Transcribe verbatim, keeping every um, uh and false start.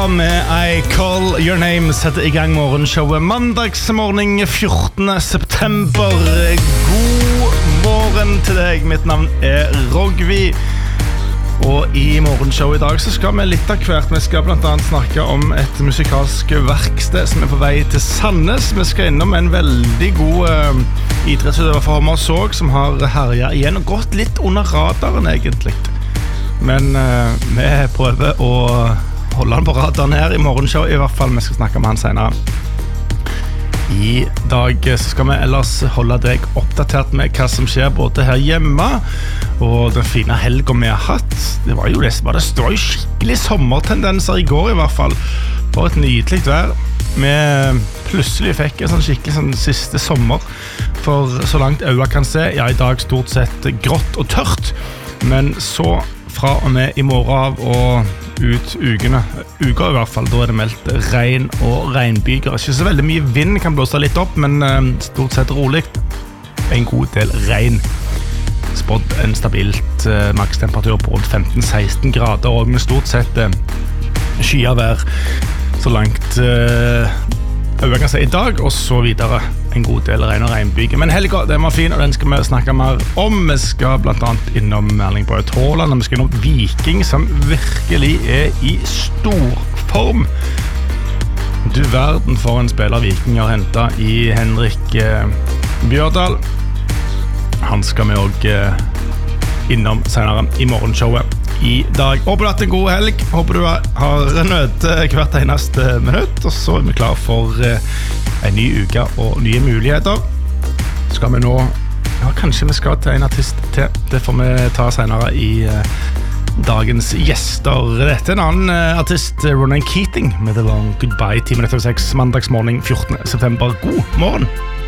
Bra med I Call Your Name setter i gang morgenshowet mandagsmorgen fjortende september. God morgen til deg, mitt navn er Rogvi. Og i morgenshowet i dag så skal vi litt av hvert. Vi skal blant annet snakke om et musikalsk verksted som er på vei til Sandnes. Vi skal innom en veldig god uh, idrettsutøver fra Hommersåk som har herjet igjen og gått litt under radaren egentlig. Men uh, vi prøver å holde han på radaren her i morgenshow i hvert fall. Vi skal snakke med han senere. I dag så skal vi ellers holde deg oppdatert med hva som skjer både her hjemme og den fine helgen vi har hatt. Det var jo det, var det var jo skikkelig sommertendenser i går i hvert fall. For et nydelig vær. Vi plutselig fikk en sånn skikkelig sånn siste sommer. For så langt øya kan se, ja i dag stort sett grått og tørt. Men så fra og med i morgen av og ut ukene, uker i hvert fall, da er det meldt regn og regnbyger. Ikke så veldig mye vind, kan blåse litt opp, men uh, stort sett rolig. En god del regn. Spådd en stabilt uh, makstemperatur på femten seksten grader, og med stort sett uh, skyer vær så langt uh, øya kan se i dag, og så videre. En god del regn og regnbyger. Men helga, den var fin, og den skal vi snakke mer om. Vi skal blant annet innom Erling Braut Haaland, og vi skal innom Viking, som virkelig er i stor form. Du verden for en spiller Viking har hentet i Henrik eh, Bjørdal. Han skal vi også eh, innom senere i morgenshowet i dag. Håper du har hatt en god helg. Håper du har nødt hvert eneste minutt, og så er vi klar for eh, en ny uke og nye muligheter. Skal vi nå, ja kanskje vi skal til en artist til. Det får vi ta senere i uh, dagens gjester. Dette er en annen uh, artist, Ronan Keating, med The Long Goodbye, ti minutter over seks, mandagsmorgen fjortende september. God morgen!